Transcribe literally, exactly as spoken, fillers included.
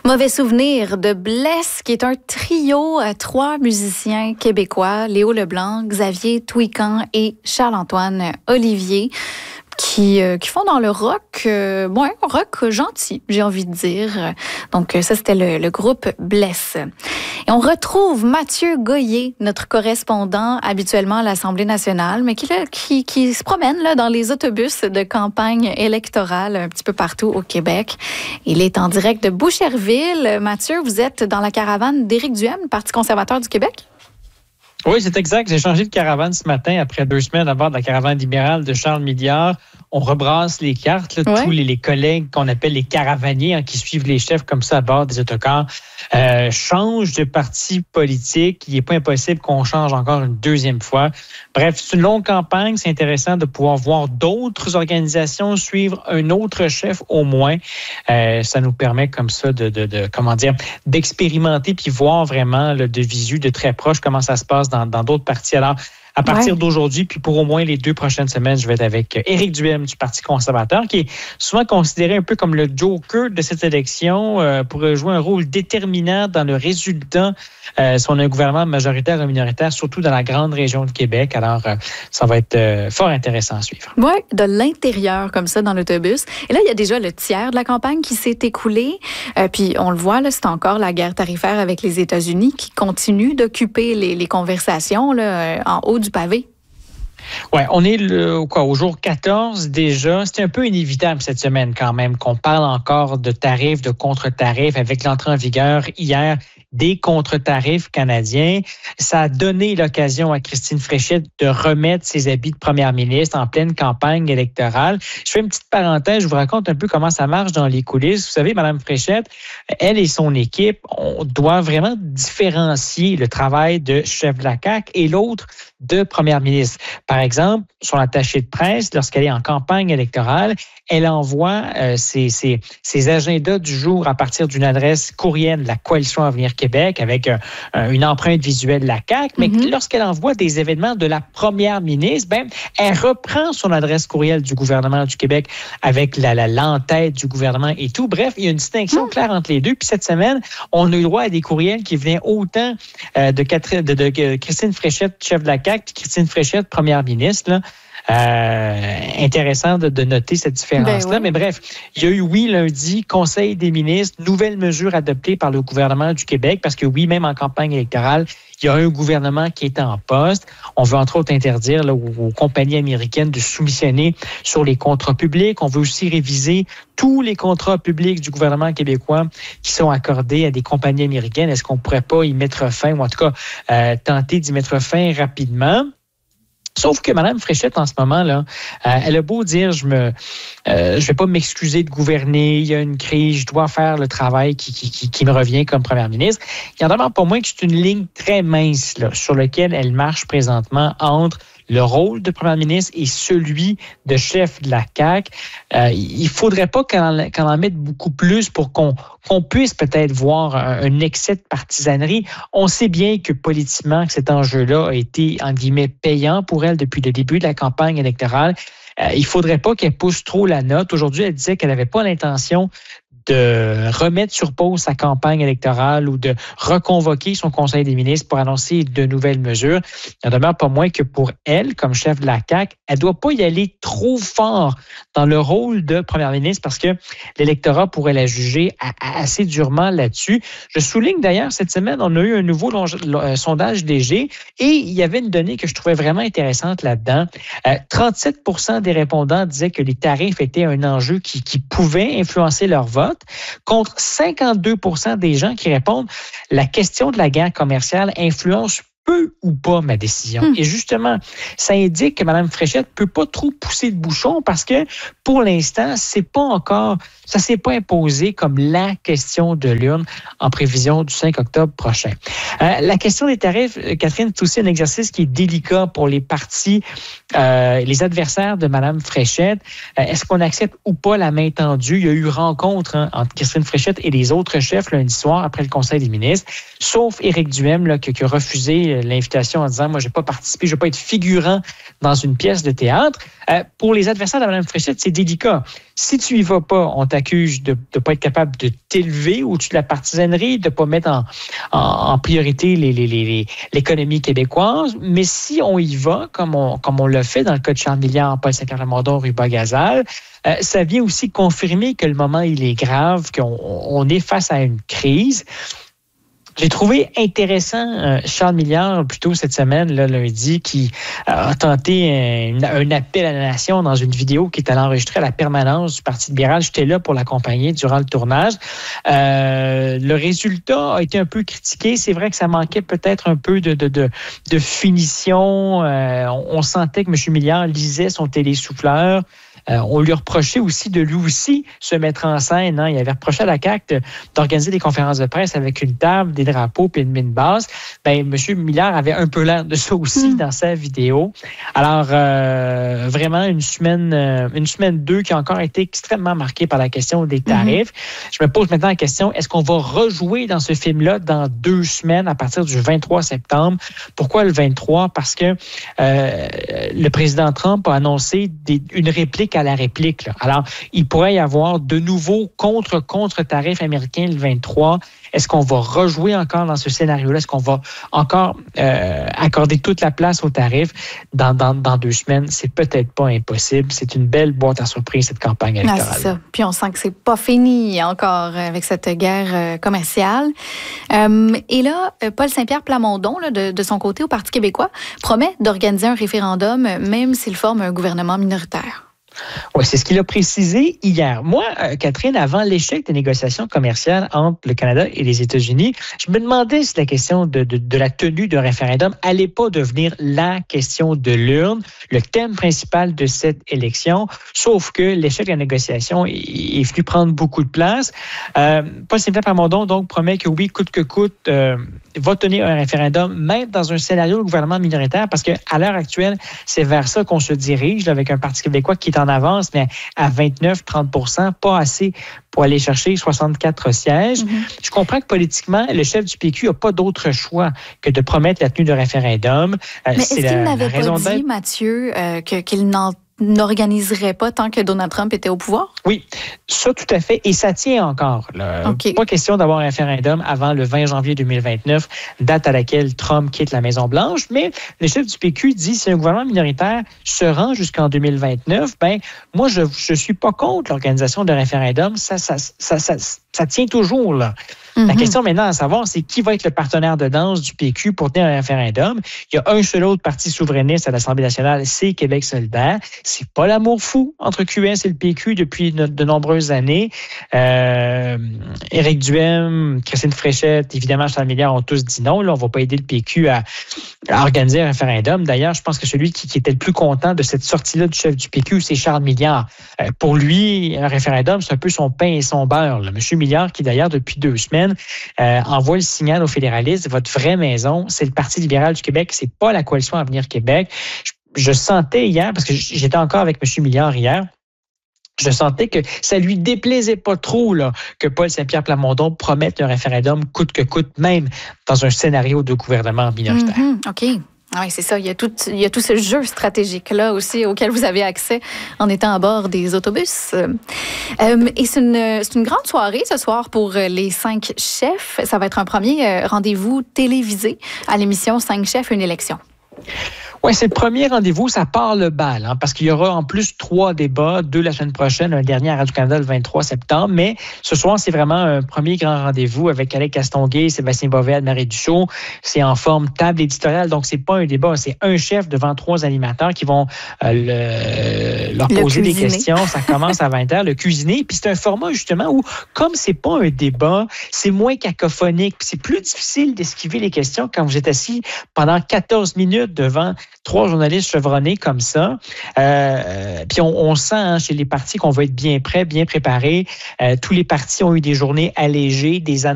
Mauvais souvenir de Bless, qui est un trio à trois musiciens québécois, Léo Leblanc, Xavier Touican et Charles-Antoine Olivier, qui, euh, qui font dans le rock, euh, ouais, rock gentil, j'ai envie de dire. Donc ça, c'était le, le groupe Bless. Et on retrouve Mathieu Goyer, notre correspondant habituellement à l'Assemblée nationale, mais qui, là, qui, qui se promène là, dans les autobus de campagne électorale un petit peu partout au Québec. Il est en direct de Boucherville. Mathieu, vous êtes dans la caravane d'Éric Duhaime, Parti conservateur du Québec? Oui, c'est exact. J'ai changé de caravane ce matin après deux semaines à bord de la caravane libérale de Charles Milliard. On rebrasse les cartes. Là, ouais. Tous les, les collègues qu'on appelle les caravaniers, hein, qui suivent les chefs comme ça à bord des autocars, euh, changent de parti politique. Il n'est pas impossible qu'on change encore une deuxième fois. Bref, c'est une longue campagne. C'est intéressant de pouvoir voir d'autres organisations suivre un autre chef au moins. Euh, ça nous permet comme ça de, de, de comment dire, d'expérimenter puis voir vraiment là, de visu, de très proche, comment ça se passe dans, dans d'autres partis. Alors, à partir ouais. d'aujourd'hui, puis pour au moins les deux prochaines semaines, je vais être avec Éric Duhaime du Parti conservateur, qui est souvent considéré un peu comme le joker de cette élection, euh, pour jouer un rôle déterminant dans le résultat euh, si on a un gouvernement majoritaire ou minoritaire, surtout dans la grande région de Québec. Alors, euh, ça va être euh, fort intéressant à suivre. Oui, de l'intérieur, comme ça, dans l'autobus. Et là, il y a déjà le tiers de la campagne qui s'est écoulé. Euh, puis, on le voit, là, c'est encore la guerre tarifaire avec les États-Unis qui continue d'occuper les, les conversations là, en haut du pavé. Oui, on est le, quoi, au jour quatorze déjà. C'était un peu inévitable cette semaine quand même qu'on parle encore de tarifs, de contre-tarifs avec l'entrée en vigueur hier des contre-tarifs canadiens. Ça a donné l'occasion à Christine Fréchette de remettre ses habits de première ministre en pleine campagne électorale. Je fais une petite parenthèse, je vous raconte un peu comment ça marche dans les coulisses. Vous savez, Mme Fréchette, elle et son équipe, on doit vraiment différencier le travail de chef de la C A Q et l'autre de première ministre. Par exemple, son attachée de presse, lorsqu'elle est en campagne électorale, elle envoie euh, ses, ses, ses agendas du jour à partir d'une adresse courriel de la Coalition Avenir Québec avec euh, une empreinte visuelle de la C A Q. Mais mm-hmm. lorsqu'elle envoie des événements de la première ministre, ben, elle reprend son adresse courriel du gouvernement du Québec avec la, la, l'entête du gouvernement et tout. Bref, il y a une distinction mm. claire entre les deux. Puis cette semaine, on a eu droit à des courriels qui venaient autant euh, de, Catherine, de, de, de Christine Fréchette, chef de la C A Q, puis Christine Fréchette, première ministre, là. Euh, intéressant de, de noter cette différence-là. Ben oui. Mais bref, il y a eu, oui, lundi, Conseil des ministres, nouvelles mesures adoptées par le gouvernement du Québec, parce que oui, même en campagne électorale, il y a un gouvernement qui est en poste. On veut entre autres interdire là, aux, aux compagnies américaines de soumissionner sur les contrats publics. On veut aussi réviser tous les contrats publics du gouvernement québécois qui sont accordés à des compagnies américaines. Est-ce qu'on ne pourrait pas y mettre fin, ou en tout cas euh, tenter d'y mettre fin rapidement? Sauf que Mme Fréchette, en ce moment, là, euh, elle a beau dire, je me, euh, je vais pas m'excuser de gouverner, il y a une crise, je dois faire le travail qui, qui, qui, qui me revient comme première ministre. Il y en a pour moi que c'est une ligne très mince là, sur laquelle elle marche présentement entre le rôle de première ministre et celui de chef de la C A Q. Euh, il faudrait pas qu'elle en, qu'elle en mette beaucoup plus pour qu'on, qu'on puisse peut-être voir un, un excès de partisanerie. On sait bien que politiquement, que cet enjeu-là a été, en guillemets, payant pour elle depuis le début de la campagne électorale. Euh, il faudrait pas qu'elle pousse trop la note. Aujourd'hui, elle disait qu'elle n'avait pas l'intention de remettre sur pause sa campagne électorale ou de reconvoquer son Conseil des ministres pour annoncer de nouvelles mesures. Il n'en demeure pas moins que pour elle, comme chef de la C A Q, elle ne doit pas y aller trop fort dans le rôle de première ministre parce que l'électorat pourrait la juger assez durement là-dessus. Je souligne d'ailleurs, cette semaine, on a eu un nouveau long, long, sondage léger et il y avait une donnée que je trouvais vraiment intéressante là-dedans. Euh, trente-sept pour cent des répondants disaient que les tarifs étaient un enjeu qui, qui pouvait influencer leur vote, contre cinquante-deux pour cent des gens qui répondent « La question de la guerre commerciale influence peu ou pas ma décision. Hum. » Et justement, ça indique que Mme Fréchette ne peut pas trop pousser de bouchon parce que, pour l'instant, c'est pas encore, ça ne s'est pas imposé comme la question de l'urne en prévision du cinq octobre prochain. Euh, la question des tarifs, Catherine, c'est aussi un exercice qui est délicat pour les partis, euh, les adversaires de Mme Fréchette. Euh, est-ce qu'on accepte ou pas la main tendue? Il y a eu rencontre hein, entre Christine Fréchette et les autres chefs lundi soir après le Conseil des ministres, sauf Éric Duhaime là, qui, qui a refusé refusé l'invitation en disant « Moi, je ne vais pas participer, je ne vais pas être figurant dans une pièce de théâtre. Euh, » Pour les adversaires de Mme Fréchette, c'est délicat. Si tu y vas pas, on t'accuse de ne pas être capable de t'élever au-dessus de la partisanerie, de ne pas mettre en, en, en priorité les, les, les, l'économie québécoise. Mais si on y va, comme on, comme on l'a fait dans le cas de Charles Milliard, Paul Saint-Pierre Plamondon, Ruba Gazal, euh, ça vient aussi confirmer que le moment, il est grave, qu'on on est face à une crise. J'ai trouvé intéressant euh, Charles Milliard, plutôt cette semaine, là, lundi, qui a tenté un, un appel à la nation dans une vidéo qui est allée enregistrer à la permanence du Parti libéral. J'étais là pour l'accompagner durant le tournage. Euh, le résultat a été un peu critiqué. C'est vrai que ça manquait peut-être un peu de, de, de, de finition. Euh, on, on sentait que M. Milliard lisait son télésouffleur. Euh, on lui reprochait aussi de lui aussi se mettre en scène. Hein. Il avait reproché à la C A Q d'organiser des conférences de presse avec une table, des drapeaux puis une mine basse. Ben, M. Milliard avait un peu l'air de ça aussi mmh. dans sa vidéo. Alors, euh, vraiment, une semaine, euh, une semaine deux qui a encore été extrêmement marquée par la question des tarifs. Mmh. Je me pose maintenant la question, est-ce qu'on va rejouer dans ce film-là dans deux semaines à partir du vingt-trois septembre? Pourquoi le vingt-trois? Parce que euh, le président Trump a annoncé des, une réplique à la réplique. Là. Alors, il pourrait y avoir de nouveaux contre-contre-tarifs américains le vingt-trois. Est-ce qu'on va rejouer encore dans ce scénario-là? Est-ce qu'on va encore euh, accorder toute la place aux tarifs dans, dans, dans deux semaines? C'est peut-être pas impossible. C'est une belle boîte à surprise, cette campagne électorale. Ah, c'est ça. Puis on sent que c'est pas fini encore avec cette guerre commerciale. Euh, et là, Paul Saint-Pierre Plamondon, là, de, de son côté, au Parti québécois, promet d'organiser un référendum, même s'il forme un gouvernement minoritaire. Oui, c'est ce qu'il a précisé hier. Moi, euh, Catherine, avant l'échec des négociations commerciales entre le Canada et les États-Unis, je me demandais si la question de, de, de la tenue d'un référendum allait pas devenir la question de l'urne, le thème principal de cette élection, sauf que l'échec de la négociation est, est venu prendre beaucoup de place. Euh, Paul Saint-Pierre Plamondon, donc, promet que oui, coûte que coûte, euh, va tenir un référendum, même dans un scénario de gouvernement minoritaire, parce qu'à l'heure actuelle, c'est vers ça qu'on se dirige, là, avec un Parti québécois qui est en avance, mais à vingt-neuf à trente pour cent, pas assez pour aller chercher soixante-quatre sièges. Mm-hmm. Je comprends que politiquement, le chef du P Q n'a pas d'autre choix que de promettre la tenue de référendum. Mais est-ce qu'il n'avait pas dit, Mathieu, euh, que, qu'il n'en n'organiserait pas tant que Donald Trump était au pouvoir? Oui, ça tout à fait. Et ça tient encore. Là. Okay. Pas question d'avoir un référendum avant le vingt janvier deux mille vingt-neuf, date à laquelle Trump quitte la Maison-Blanche. Mais le chef du P Q dit, si un gouvernement minoritaire se rend jusqu'en deux mille vingt-neuf, ben moi, je ne suis pas contre l'organisation d'un référendum. Ça, ça, ça, ça, ça tient toujours, là. Mm-hmm. La question maintenant à savoir, c'est qui va être le partenaire de danse du P Q pour tenir un référendum. Il y a un seul autre parti souverainiste à l'Assemblée nationale, c'est Québec solidaire. C'est pas l'amour fou entre Q S et le P Q depuis de, de nombreuses années. Euh, Éric Duhaime, Christine Fréchette, évidemment, Charles Milliard ont tous dit non. Là, on va pas aider le P Q à, à organiser un référendum. D'ailleurs, je pense que celui qui, qui était le plus content de cette sortie-là du chef du P Q, c'est Charles Milliard. Euh, pour lui, un référendum, c'est un peu son pain et son beurre. Là. Monsieur Milliard, qui d'ailleurs, depuis deux semaines, Euh, envoie le signal aux fédéralistes, votre vraie maison, c'est le Parti libéral du Québec, c'est pas la coalition Avenir Québec. Je, je sentais hier, parce que j'étais encore avec M. Milliard hier, je sentais que ça lui déplaisait pas trop là, que Paul Saint-Pierre Plamondon promette un référendum coûte que coûte, même dans un scénario de gouvernement minoritaire. Mm-hmm, OK. Oui, c'est ça. Il y a tout, il y a tout ce jeu stratégique-là aussi auquel vous avez accès en étant à bord des autobus. Euh, et c'est une, c'est une grande soirée ce soir pour les cinq chefs. Ça va être un premier rendez-vous télévisé à l'émission cinq chefs, une élection. Oui, c'est le premier rendez-vous, ça part le bal, hein, parce qu'il y aura en plus trois débats, deux la semaine prochaine, un dernier à Radio-Canada le vingt-trois septembre, mais ce soir, c'est vraiment un premier grand rendez-vous avec Alex Castonguay, Sébastien Bovet, Marie Duchot. C'est en forme table éditoriale, donc c'est pas un débat, c'est un chef devant trois animateurs qui vont euh, le, leur poser des questions. Ça commence à vingt heures, le cuisiner, puis c'est un format justement où, comme c'est pas un débat, c'est moins cacophonique, puis c'est plus difficile d'esquiver les questions quand vous êtes assis pendant quatorze minutes devant trois journalistes chevronnés comme ça. Euh, puis on, on sent hein, chez les partis qu'on va être bien prêts, bien préparés. Euh, tous les partis ont eu des journées allégées, des annonces